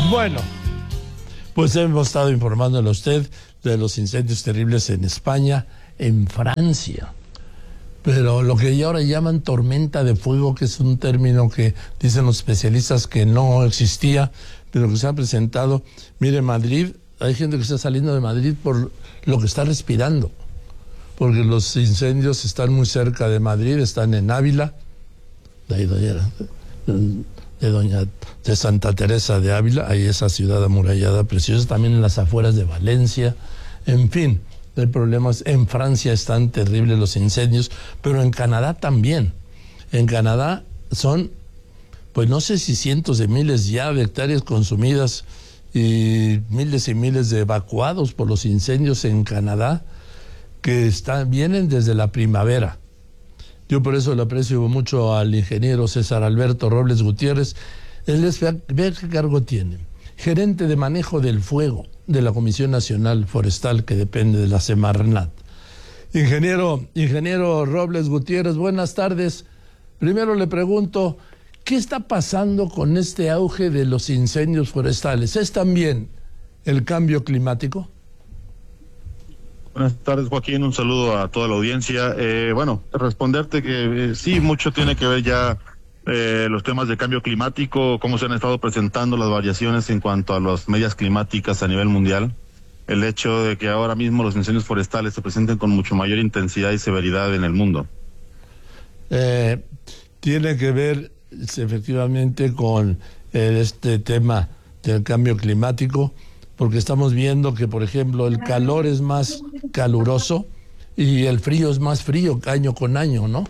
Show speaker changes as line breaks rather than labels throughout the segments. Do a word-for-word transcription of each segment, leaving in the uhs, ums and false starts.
Bueno, pues hemos estado informándole a usted de los incendios terribles en España, en Francia. Pero lo que ahora llaman tormenta de fuego, que es un término que dicen los especialistas que no existía, pero que se ha presentado. Mire, Madrid, hay gente que está saliendo de Madrid por lo que está respirando, porque los incendios están muy cerca de Madrid, están en Ávila, de ahí doña, de doña de Santa Teresa de Ávila, ahí esa ciudad amurallada preciosa, también en las afueras de Valencia, en fin. El problema es, en Francia están terribles los incendios, pero en Canadá también. En Canadá son, pues no sé si cientos de miles ya de hectáreas consumidas y miles y miles de evacuados por los incendios en Canadá, que están, vienen desde la primavera. Yo por eso le aprecio mucho al ingeniero César Alberto Robles Gutiérrez. Él es, vea qué cargo tiene, gerente de manejo del fuego de la Comisión Nacional Forestal, que depende de la Semarnat. Ingeniero, ingeniero Robles Gutiérrez, buenas tardes. Primero le pregunto, ¿qué está pasando con este auge de los incendios forestales? ¿Es también el cambio climático?
Buenas tardes, Joaquín, un saludo a toda la audiencia. Eh, bueno, responderte que eh, sí, mucho tiene que ver ya Eh, los temas de cambio climático, cómo se han estado presentando las variaciones en cuanto a las medias climáticas a nivel mundial, el hecho de que ahora mismo los incendios forestales se presenten con mucho mayor intensidad y severidad en el mundo.
Eh, tiene que ver efectivamente con eh, este tema del cambio climático, porque estamos viendo que, por ejemplo, el calor es más caluroso y el frío es más frío año con año, ¿no?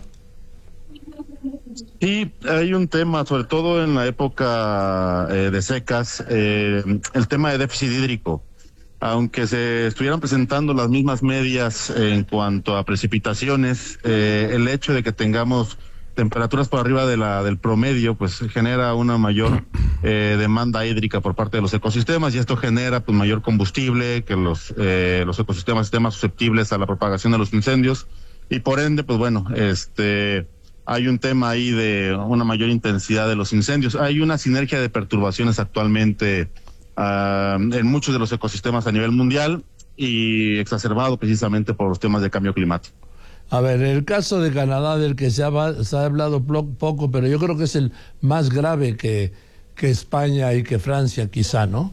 Sí, hay un tema, sobre todo en la época eh, de secas, eh, el tema de déficit hídrico. Aunque se estuvieran presentando las mismas medias en cuanto a precipitaciones, eh, el hecho de que tengamos temperaturas por arriba de la del promedio, pues genera una mayor eh, demanda hídrica por parte de los ecosistemas, y esto genera pues mayor combustible, que los eh, los ecosistemas estén más susceptibles a la propagación de los incendios, y por ende, pues bueno, este hay un tema ahí de una mayor intensidad de los incendios. Hay una sinergia de perturbaciones actualmente uh, en muchos de los ecosistemas a nivel mundial, y exacerbado precisamente por los temas de cambio climático.
A ver, el caso de Canadá, del que se ha, se ha hablado poco, pero yo creo que es el más grave que, que España y que Francia, quizá, ¿no?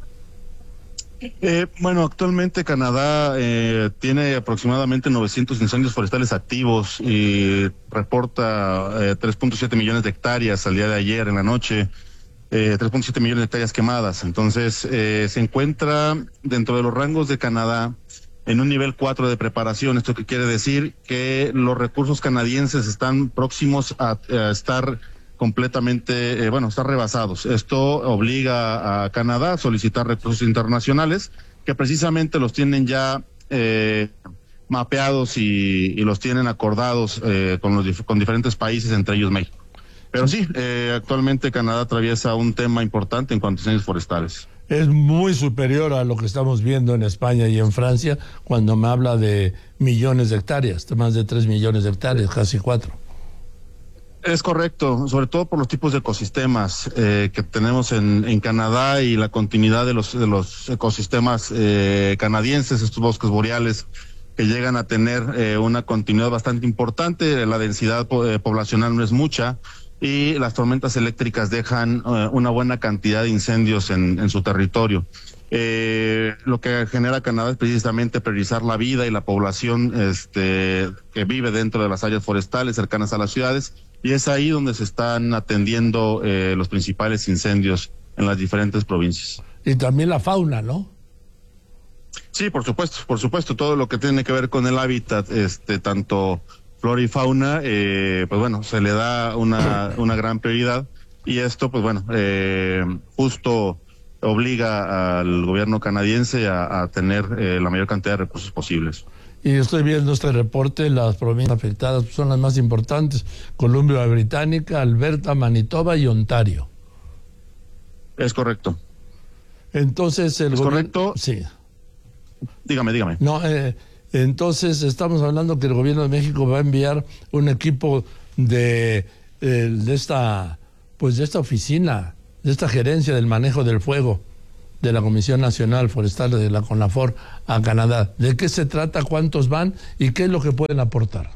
Eh, bueno, actualmente Canadá eh, tiene aproximadamente novecientos incendios forestales activos y reporta eh, tres punto siete millones de hectáreas al día de ayer en la noche, eh, tres punto siete millones de hectáreas quemadas. Entonces, eh, se encuentra dentro de los rangos de Canadá en un nivel cuatro de preparación. Esto que quiere decir que los recursos canadienses están próximos a, a estar completamente, eh, bueno, están rebasados. Esto obliga a Canadá a solicitar recursos internacionales, que precisamente los tienen ya eh, mapeados y, y los tienen acordados eh, con los con diferentes países, entre ellos México. Pero sí, eh, actualmente Canadá atraviesa un tema importante en cuanto a incendios forestales.
Es muy superior a lo que estamos viendo en España y en Francia, cuando me habla de millones de hectáreas, de más de tres millones de hectáreas, casi cuatro.
Es correcto, sobre todo por los tipos de ecosistemas eh, que tenemos en, en Canadá, y la continuidad de los de los ecosistemas eh, canadienses, estos bosques boreales que llegan a tener eh, una continuidad bastante importante. La densidad eh, poblacional no es mucha, y las tormentas eléctricas dejan eh, una buena cantidad de incendios en, en su territorio. Eh, lo que genera Canadá es precisamente priorizar la vida y la población este, que vive dentro de las áreas forestales cercanas a las ciudades, y es ahí donde se están atendiendo eh, los principales incendios en las diferentes provincias.
Y también la fauna, ¿no?
Sí, por supuesto, por supuesto, todo lo que tiene que ver con el hábitat, este, tanto flora y fauna, eh, pues bueno, se le da una, una gran prioridad, y esto, pues bueno, eh, justo obliga al gobierno canadiense a, a tener eh, la mayor cantidad de recursos posibles.
Y estoy viendo este reporte, las provincias afectadas son las más importantes: Columbia Británica, Alberta, Manitoba y Ontario.
Es correcto.
Entonces el
¿Es
gobierno...
correcto?
Sí.
Dígame, dígame.
No, eh, entonces estamos hablando que el gobierno de México va a enviar un equipo de, eh, de esta, pues de esta oficina de esta gerencia del manejo del fuego de la Comisión Nacional Forestal de la CONAFOR a Canadá. ¿De qué se trata? ¿Cuántos van? ¿Y qué es lo que pueden aportar?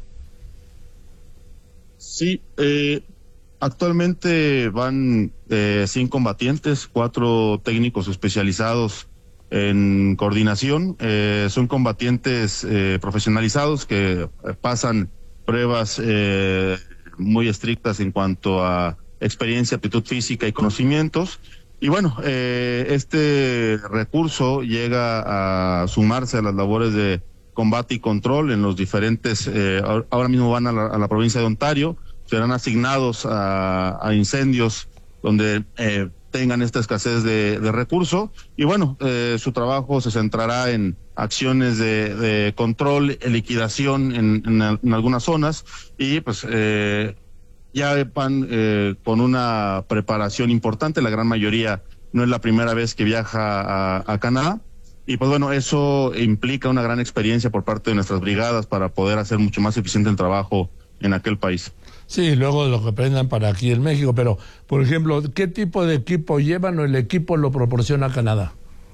Sí, eh, actualmente van eh, cien combatientes, cuatro técnicos especializados en coordinación. Eh, son combatientes eh, profesionalizados que eh, pasan pruebas eh, muy estrictas en cuanto a experiencia, aptitud física y conocimientos. Y bueno, eh, este recurso llega a sumarse a las labores de combate y control en los diferentes, eh, ahora mismo van a la, a la provincia de Ontario, serán asignados a, a incendios donde eh, tengan esta escasez de, de recurso. Y bueno, eh, su trabajo se centrará en acciones de, de control, liquidación en, en, en algunas zonas, y pues eh, ya van eh, con una preparación importante. La gran mayoría no es la primera vez que viaja a, a Canadá, y pues bueno, eso implica una gran experiencia por parte de nuestras brigadas para poder hacer mucho más eficiente el trabajo en aquel país.
Sí, luego lo que aprendan para aquí en México, pero por ejemplo, ¿qué tipo de equipo llevan o el equipo lo proporciona Canadá?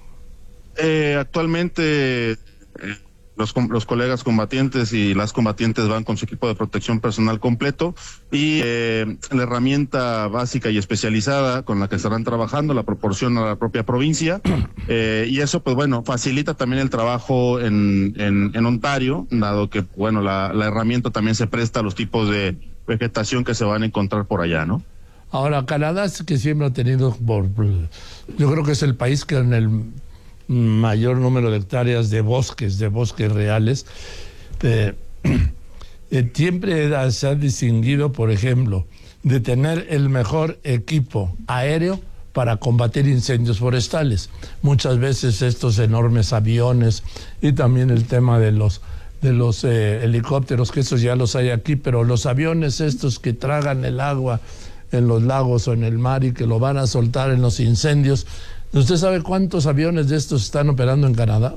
Eh, actualmente eh, los, los colegas combatientes y las combatientes van con su equipo de protección personal completo, y eh, la herramienta básica y especializada con la que estarán trabajando la proporciona la propia provincia, eh, y eso pues bueno, facilita también el trabajo en, en, en Ontario, dado que bueno, la, la herramienta también se presta a los tipos de vegetación que se van a encontrar por allá, ¿no?
Ahora, Canadá es que siempre ha tenido, por, yo creo que es el país que en el mayor número de hectáreas de bosques, de bosques reales, eh, eh, siempre se ha distinguido, por ejemplo, de tener el mejor equipo aéreo para combatir incendios forestales. Muchas veces estos enormes aviones y también el tema de los de los eh, helicópteros, que esos ya los hay aquí, pero los aviones estos que tragan el agua en los lagos o en el mar y que lo van a soltar en los incendios. ¿Usted sabe cuántos aviones de estos están operando en Canadá?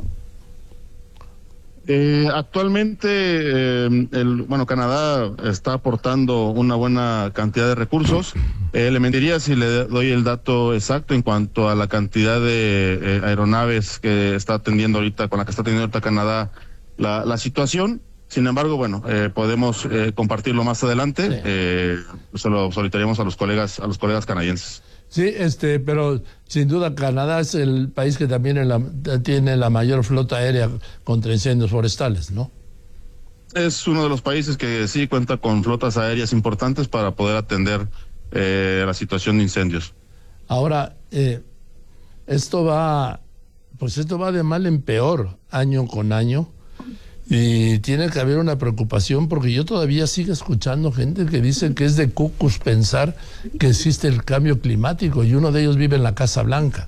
Eh, actualmente, eh, el, bueno, Canadá está aportando una buena cantidad de recursos. Eh, le mentiría si le doy el dato exacto en cuanto a la cantidad de eh, aeronaves que está atendiendo ahorita, con la que está atendiendo ahorita Canadá la, la situación. Sin embargo, bueno, eh, podemos eh, compartirlo más adelante. Sí. Eh, se lo solicitaríamos a los colegas, a los colegas canadienses.
Sí, este, pero sin duda Canadá es el país que también en la, tiene la mayor flota aérea contra incendios forestales, ¿no?
Es uno de los países que sí cuenta con flotas aéreas importantes para poder atender eh, la situación de incendios.
Ahora, eh, esto va, pues esto va de mal en peor año con año. Y tiene que haber una preocupación, porque yo todavía sigo escuchando gente que dice que es de cucus pensar que existe el cambio climático, y uno de ellos vive en la Casa Blanca.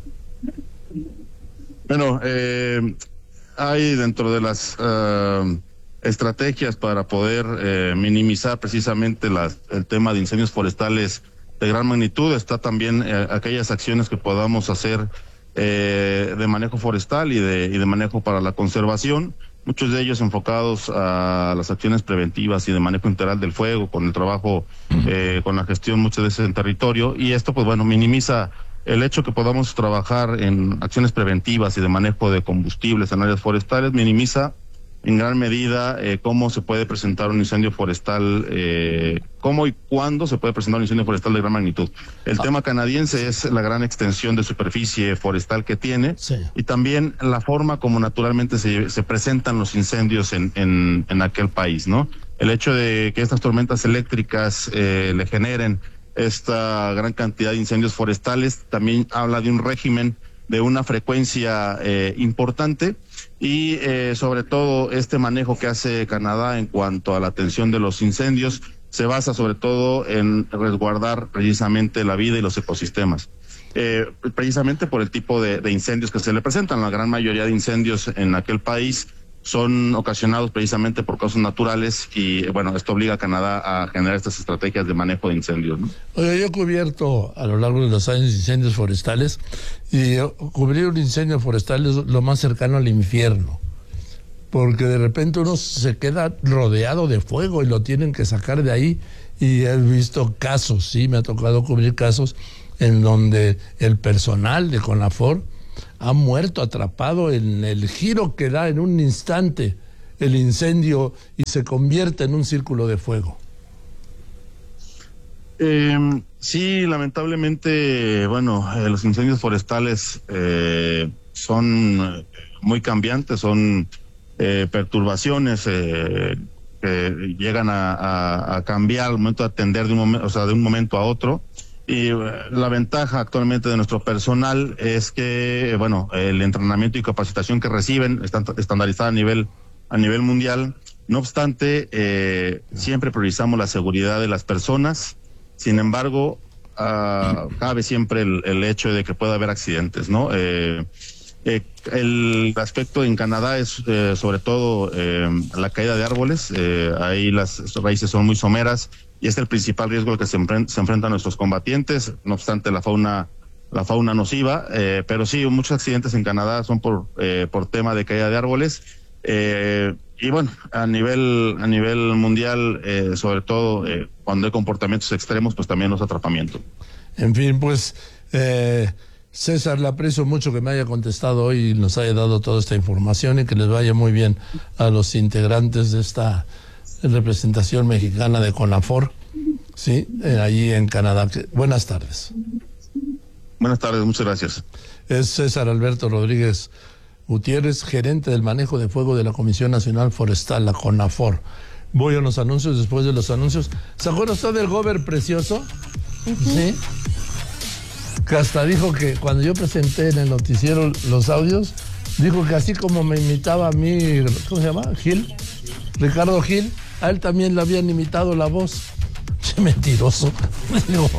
Bueno, eh, hay dentro de las uh, estrategias para poder eh, minimizar precisamente las, el tema de incendios forestales de gran magnitud, está también eh, aquellas acciones que podamos hacer eh, de manejo forestal y de, y de manejo para la conservación. Muchos de ellos enfocados a las acciones preventivas y de manejo integral del fuego, con el trabajo, eh, con la gestión muchas veces en territorio, y esto pues bueno, minimiza el hecho que podamos trabajar en acciones preventivas y de manejo de combustibles en áreas forestales, minimiza en gran medida eh, cómo se puede presentar un incendio forestal, eh, cómo y cuándo se puede presentar un incendio forestal de gran magnitud. El ah. tema canadiense es la gran extensión de superficie forestal que tiene, sí. Y también la forma como naturalmente se, se presentan los incendios en, en, en aquel país, ¿no? El hecho de que estas tormentas eléctricas eh, le generen esta gran cantidad de incendios forestales también habla de un régimen de una frecuencia eh, importante, y eh, sobre todo este manejo que hace Canadá en cuanto a la atención de los incendios se basa sobre todo en resguardar precisamente la vida y los ecosistemas. Eh, precisamente por el tipo de, de incendios que se le presentan. La gran mayoría de incendios en aquel país son ocasionados precisamente por causas naturales, y bueno, esto obliga a Canadá a generar estas estrategias de manejo de incendios, ¿no?
Oye, yo he cubierto a lo largo de los años incendios forestales, y cubrir un incendio forestal es lo más cercano al infierno, porque de repente uno se queda rodeado de fuego y lo tienen que sacar de ahí, y he visto casos, sí, me ha tocado cubrir casos en donde el personal de CONAFOR ha muerto atrapado en el giro que da en un instante el incendio y se convierte en un círculo de fuego.
Eh, sí, lamentablemente, bueno, eh, los incendios forestales eh, son muy cambiantes, son eh, perturbaciones eh, que llegan a, a, a cambiar al momento de atender de un momento, o sea, de un momento a otro. Y uh, la ventaja actualmente de nuestro personal es que, bueno, el entrenamiento y capacitación que reciben está estandarizada a nivel a nivel mundial. No obstante, eh, siempre priorizamos la seguridad de las personas. Sin embargo, uh, cabe siempre el, el hecho de que pueda haber accidentes, ¿no? Eh, eh, el aspecto en Canadá es eh, sobre todo eh, la caída de árboles. Eh, ahí las raíces son muy someras y es el principal riesgo al que se, enfrent se enfrentan nuestros combatientes. No obstante, la fauna la fauna nociva, eh, pero sí, muchos accidentes en Canadá son por eh, por tema de caída de árboles. Eh, y bueno, a nivel a nivel mundial, eh, sobre todo eh, cuando hay comportamientos extremos, pues también los atrapamientos.
En fin, pues eh, César, le aprecio mucho que me haya contestado hoy y nos haya dado toda esta información y que les vaya muy bien a los integrantes de esta representación mexicana de CONAFOR, sí, eh, allí en Canadá. Buenas tardes.
Buenas tardes, muchas gracias.
Es César Alberto Rodríguez Gutiérrez, gerente del manejo de fuego de la Comisión Nacional Forestal, la CONAFOR. Voy a los anuncios. Después de los anuncios, ¿se acuerda usted del Gober precioso? Uh-huh. Sí. Que hasta dijo que cuando yo presenté en el noticiero los audios, dijo que así como me imitaba a mí, ¿cómo se llama? Gil, Ricardo Gil, a él también le habían imitado la voz. Che, mentiroso. Digo,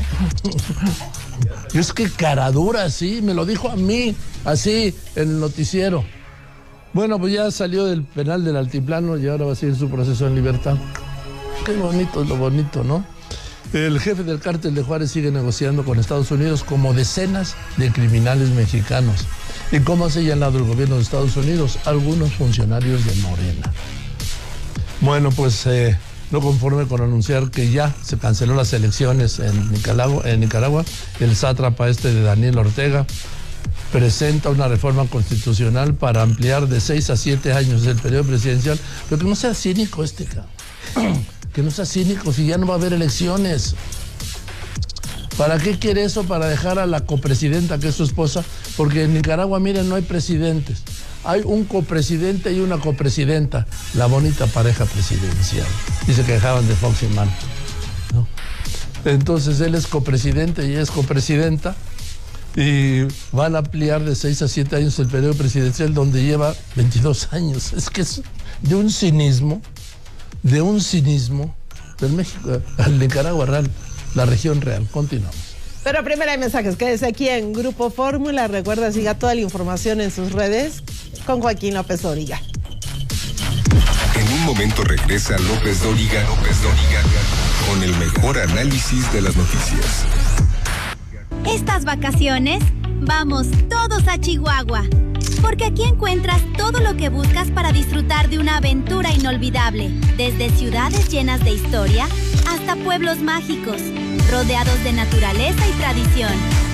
es que cara dura, sí, me lo dijo a mí, así, en el noticiero. Bueno, pues ya salió del penal del Altiplano y ahora va a seguir su proceso en libertad. Qué bonito es lo bonito, ¿no? El jefe del cártel de Juárez sigue negociando con Estados Unidos como decenas de criminales mexicanos. ¿Y cómo ha señalado el gobierno de Estados Unidos? Algunos funcionarios de Morena. Bueno, pues eh, no conforme con anunciar que ya se canceló las elecciones en Nicaragua, en Nicaragua, el sátrapa este de Daniel Ortega presenta una reforma constitucional para ampliar de seis a siete años el periodo presidencial. Pero que no sea cínico este, cabrón. Que no sea cínico, si ya no va a haber elecciones. ¿Para qué quiere eso? Para dejar a la copresidenta, que es su esposa, porque en Nicaragua, miren, no hay presidentes. Hay un copresidente y una copresidenta, la bonita pareja presidencial. Y se quejaban de Fox y Man, ¿no? Entonces él es copresidente y ella es copresidenta, y van a ampliar de seis a siete años el periodo presidencial, donde lleva veintidós años. Es que es de un cinismo. de un cinismo del México al Nicaragua real, la región real. Continuamos.
Pero primero hay mensajes. Quédese aquí en Grupo Fórmula. Recuerda, siga toda la información en sus redes con Joaquín López Dóriga.
En un momento regresa López Dóriga, López Dóriga, con el mejor análisis de las noticias.
Estas vacaciones, vamos todos a Chihuahua. Porque aquí encuentras todo lo que buscas para disfrutar de una aventura inolvidable. Desde ciudades llenas de historia hasta pueblos mágicos, rodeados de naturaleza y tradición.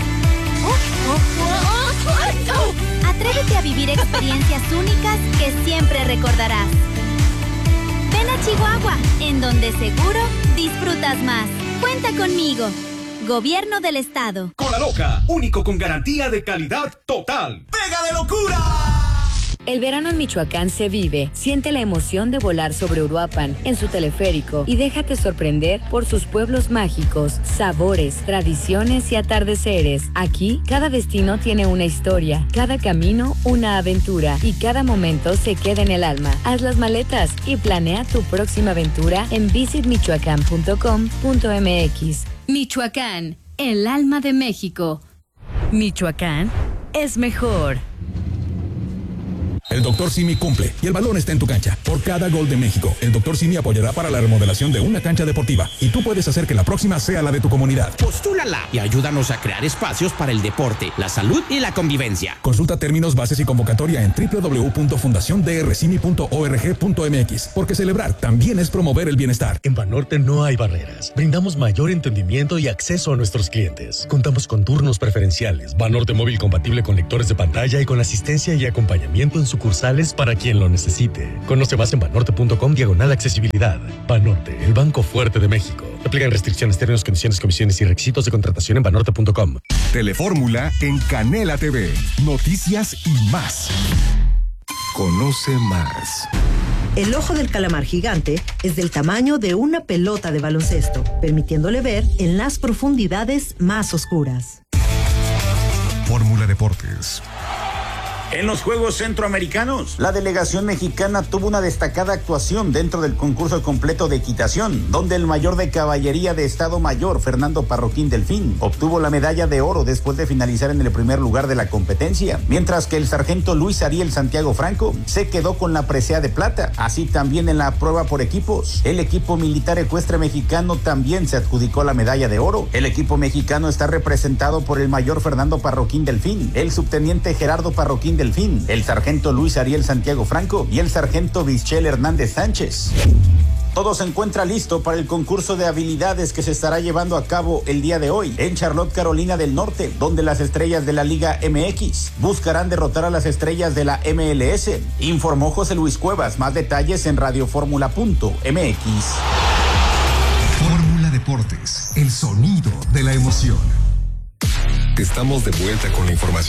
Atrévete a vivir experiencias únicas que siempre recordarás. Ven a Chihuahua, en donde seguro disfrutas más. Cuenta conmigo. Gobierno del Estado.
Cola Loca, único con garantía de calidad total. ¡Pega de locura!
El verano en Michoacán se vive. Siente la emoción de volar sobre Uruapan en su teleférico y déjate sorprender por sus pueblos mágicos, sabores, tradiciones y atardeceres. Aquí, cada destino tiene una historia, cada camino una aventura y cada momento se queda en el alma. Haz las maletas y planea tu próxima aventura en visit michoacán punto com punto m x.
Michoacán, el alma de México.
Michoacán es mejor.
El doctor Simi cumple y el balón está en tu cancha. Por cada gol de México, el doctor Simi apoyará para la remodelación de una cancha deportiva y tú puedes hacer que la próxima sea la de tu comunidad.
Postúlala y ayúdanos a crear espacios para el deporte, la salud y la convivencia.
Consulta términos, bases y convocatoria en doble u doble u doble u punto fundación d r simi punto org punto m x, porque celebrar también es promover el bienestar.
En Banorte no hay barreras. Brindamos mayor entendimiento y acceso a nuestros clientes. Contamos con turnos preferenciales, Banorte móvil compatible con lectores de pantalla y con asistencia y acompañamiento en sucursales para quien lo necesite. Conoce más en banorte punto com diagonal accesibilidad. Banorte, el banco fuerte de México. Aplican restricciones, términos, condiciones, comisiones y requisitos de contratación en banorte punto com.
Telefórmula en Canela T V. Noticias y más. Conoce más.
El ojo del calamar gigante es del tamaño de una pelota de baloncesto, permitiéndole ver en las profundidades más oscuras.
Fórmula Deportes.
En los Juegos Centroamericanos, la delegación mexicana tuvo una destacada actuación dentro del concurso completo de equitación, donde el mayor de caballería de Estado Mayor, Fernando Parroquín Delfín, obtuvo la medalla de oro después de finalizar en el primer lugar de la competencia, mientras que el sargento Luis Ariel Santiago Franco se quedó con la presea de plata. Así también en la prueba por equipos, el equipo militar ecuestre mexicano también se adjudicó la medalla de oro. El equipo mexicano está representado por el mayor Fernando Parroquín Delfín, el subteniente Gerardo Parroquín Delfín, el sargento Luis Ariel Santiago Franco y el sargento Bichel Hernández Sánchez. Todo se encuentra listo para el concurso de habilidades que se estará llevando a cabo el día de hoy en Charlotte, Carolina del Norte, donde las estrellas de la Liga M X buscarán derrotar a las estrellas de la M L S, informó José Luis Cuevas. Más detalles en radioformula punto m x.
Fórmula Deportes, el sonido de la emoción. Estamos de vuelta con la información.